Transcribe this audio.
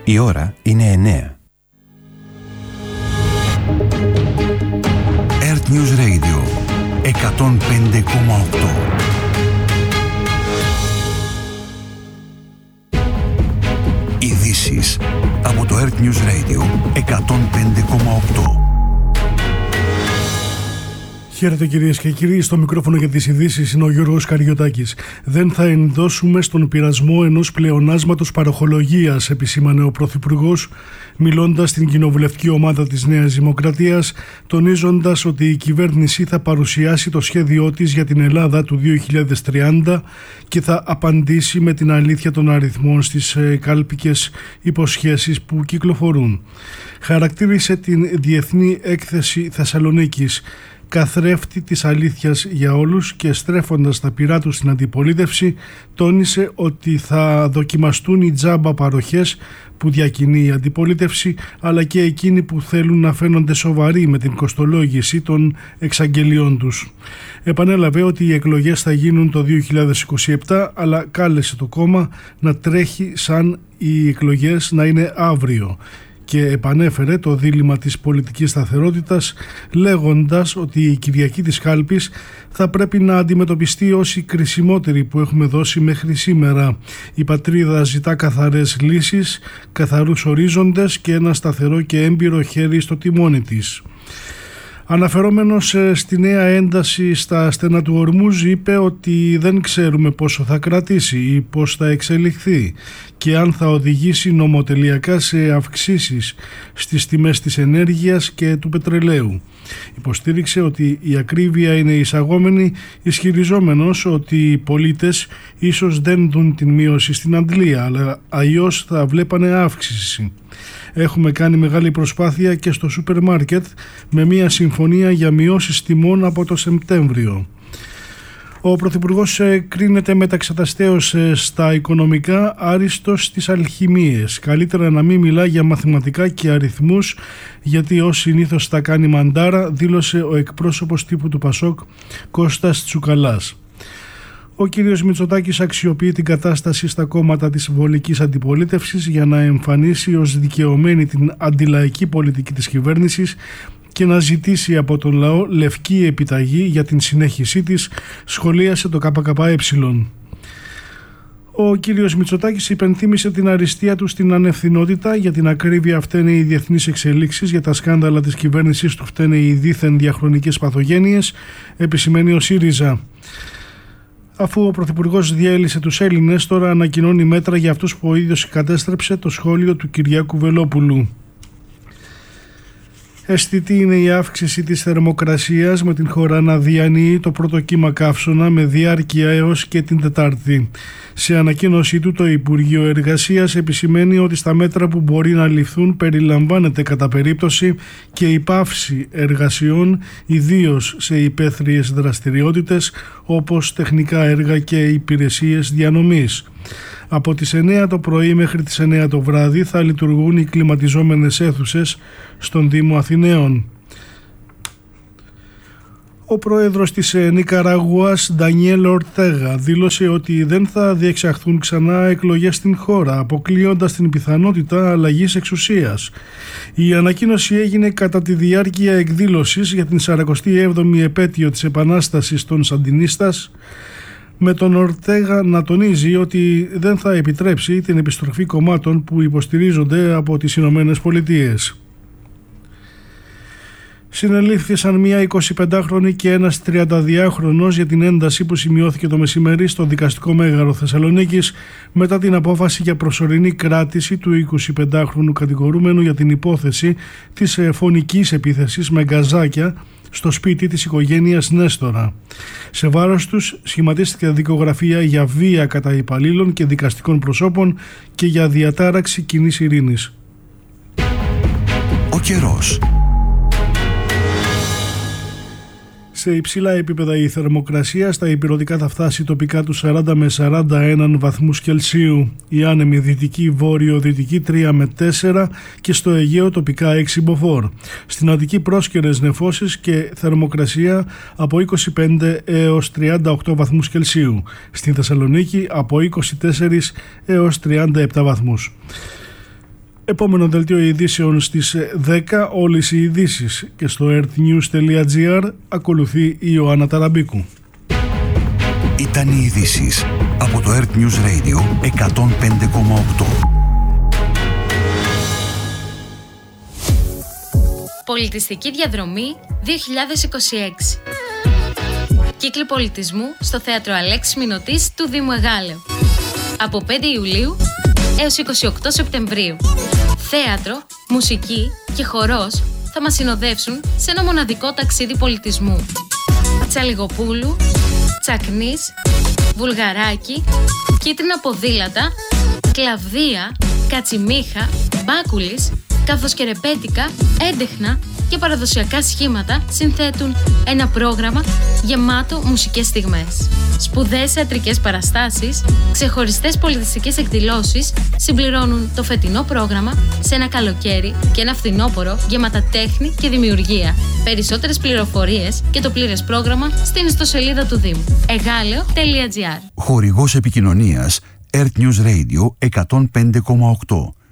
Η ώρα είναι 9. Earth News Radio 105,8. Ειδήσεις από το Earth News Radio 105,8. Χαίρετε κυρίες και κύριοι, στο μικρόφωνο για τις ειδήσεις είναι ο Γιώργος Καριωτάκης. Δεν θα ενδώσουμε στον πειρασμό ενός πλεονάσματος παροχολογίας, επισήμανε ο Πρωθυπουργός, μιλώντας στην κοινοβουλευτική ομάδα της Νέας Δημοκρατίας, τονίζοντας ότι η κυβέρνηση θα παρουσιάσει το σχέδιό της για την Ελλάδα του 2030 και θα απαντήσει με την αλήθεια των αριθμών στις κάλπικες υποσχέσεις που κυκλοφορούν. Χαρακτήρισε την Διεθνή Έκθεση Θεσσαλονίκης καθρέφτη της αλήθειας για όλους και στρέφοντας τα πυρά του στην αντιπολίτευση, τόνισε ότι θα δοκιμαστούν οι τζάμπα παροχές που διακινεί η αντιπολίτευση, αλλά και εκείνοι που θέλουν να φαίνονται σοβαροί με την κοστολόγηση των εξαγγελιών τους. Επανέλαβε ότι οι εκλογές θα γίνουν το 2027, αλλά κάλεσε το κόμμα να τρέχει σαν οι εκλογές να είναι αύριο. Και επανέφερε το δίλημμα της πολιτικής σταθερότητας, λέγοντας ότι η Κυριακή της Κάλπης θα πρέπει να αντιμετωπιστεί ως η κρισιμότερη που έχουμε δώσει μέχρι σήμερα. Η πατρίδα ζητά καθαρές λύσεις, καθαρούς ορίζοντες και ένα σταθερό και έμπειρο χέρι στο τιμόνι της. Αναφερόμενος στη νέα ένταση στα στενά του Ορμούζ, είπε ότι δεν ξέρουμε πόσο θα κρατήσει ή πώς θα εξελιχθεί και αν θα οδηγήσει νομοτελειακά σε αυξήσεις στις τιμές της ενέργειας και του πετρελαίου. Υποστήριξε ότι η ακρίβεια είναι εισαγόμενη, ισχυριζόμενος ότι οι πολίτες ίσως δεν δουν την μείωση στην αντλία, αλλά αλλιώς θα βλέπανε αύξηση. Έχουμε κάνει μεγάλη προσπάθεια και στο σούπερ μάρκετ με μια συμφωνία για μειώσεις τιμών από το Σεπτέμβριο. Ο Πρωθυπουργός κρίνεται μεταξαταστέως στα οικονομικά, άριστος στις αλχημίες. Καλύτερα να μην μιλά για μαθηματικά και αριθμούς, γιατί ως συνήθως τα κάνει μαντάρα, δήλωσε ο εκπρόσωπος τύπου του Πασόκ Κώστας Τσουκαλάς. Ο κύριος Μητσοτάκης αξιοποιεί την κατάσταση στα κόμματα της βολικής αντιπολίτευσης για να εμφανίσει ως δικαιωμένη την αντιλαϊκή πολιτική της κυβέρνησης και να ζητήσει από τον λαό λευκή επιταγή για την συνέχισή της, σχολίασε το ΚΚΕ. Ο κύριος Μητσοτάκης υπενθύμησε την αριστεία του στην ανευθυνότητα. Για την ακρίβεια φταίνε οι διεθνείς εξελίξεις, για τα σκάνδαλα της κυβέρνησης του φταίνε οι δίθεν διαχρονικές παθογένειες, επισημαίνει ο ΣΥΡΙΖΑ. Αφού ο Πρωθυπουργός διέλυσε τους Έλληνες, τώρα ανακοινώνει μέτρα για αυτούς που ο ίδιος κατέστρεψε, το σχόλιο του Κυριάκου Βελόπουλου. Αισθητή είναι η αύξηση της θερμοκρασίας, με την χώρα να διανύει το πρώτο κύμα καύσωνα με διάρκεια έως και την Τετάρτη. Σε ανακοίνωσή του, το Υπουργείο Εργασίας επισημαίνει ότι στα μέτρα που μπορεί να ληφθούν περιλαμβάνεται κατά περίπτωση και η πάυση εργασιών, ιδίως σε υπαίθριες δραστηριότητες όπως τεχνικά έργα και υπηρεσίες διανομής. Από τις 9 το πρωί μέχρι τις 9 το βράδυ θα λειτουργούν οι κλιματιζόμενες αίθουσες στον Δήμο Αθηναίων. Ο πρόεδρος της Νικαραγουάς, Ντανιέλ Ορτέγα, δήλωσε ότι δεν θα διεξαχθούν ξανά εκλογές στην χώρα, αποκλείοντας την πιθανότητα αλλαγής εξουσίας. Η ανακοίνωση έγινε κατά τη διάρκεια εκδήλωσης για την 47η επέτειο της Επανάστασης των Σαντινίστας, με τον Ορτέγα να τονίζει ότι δεν θα επιτρέψει την επιστροφή κομμάτων που υποστηρίζονται από τις Ηνωμένες Πολιτείες. Συνελήφθησαν μία 25χρονη και ένας 32χρονος για την ένταση που σημειώθηκε το μεσημέρι στο δικαστικό μέγαρο Θεσσαλονίκης μετά την απόφαση για προσωρινή κράτηση του 25χρονου κατηγορούμενου για την υπόθεση της φωνικής επίθεσης με γκαζάκια στο σπίτι της οικογένειας Νέστορα. Σε βάρος τους σχηματίστηκε δικογραφία για βία κατά υπαλλήλων και δικαστικών προσώπων και για διατάραξη κοινής ειρήνης. Ο καιρός. Σε υψηλά επίπεδα η θερμοκρασία, στα ηπειρωτικά θα φτάσει τοπικά του 40 με 41 βαθμούς Κελσίου. Η άνεμη δυτική βόρειο-δυτική 3 με 4 και στο Αιγαίο τοπικά 6 μποφόρ. Στην Αττική πρόσκαιρες νεφώσεις και θερμοκρασία από 25 έως 38 βαθμούς Κελσίου. Στην Θεσσαλονίκη από 24 έως 37 βαθμούς. Επόμενο δελτίο ειδήσεων στις 10, όλες οι ειδήσεις, και στο earthnews.gr ακολουθεί η Ιωάννα Ταραμπίκου. Ήταν οι ειδήσεις από το Earth News Radio 105,8. Πολιτιστική διαδρομή 2026. Κύκλοι πολιτισμού στο Θέατρο Αλέξης Μηνωτής του Δήμου Εγάλεω. Από 5 Ιουλίου έως 28 Σεπτεμβρίου. Θέατρο, μουσική και χορός θα μας συνοδεύσουν σε ένα μοναδικό ταξίδι πολιτισμού. Τσαλιγοπούλου, Τσακνής, Βουλγαράκι, Κίτρινα ποδήλατα, Κλαβδία, Κατσιμίχα, Μπάκουλης, καθώς και ρεμπέτικα, έντεχνα και παραδοσιακά σχήματα συνθέτουν ένα πρόγραμμα γεμάτο μουσικές στιγμές. Σπουδαίες θεατρικές παραστάσεις, ξεχωριστές πολιτιστικές εκδηλώσεις συμπληρώνουν το φετινό πρόγραμμα σε ένα καλοκαίρι και ένα φθινόπωρο γεμάτα τέχνη και δημιουργία. Περισσότερες πληροφορίες και το πλήρες πρόγραμμα στην ιστοσελίδα του Δήμου egaleo.gr. Χορηγός επικοινωνίας Earth News Radio 105,8.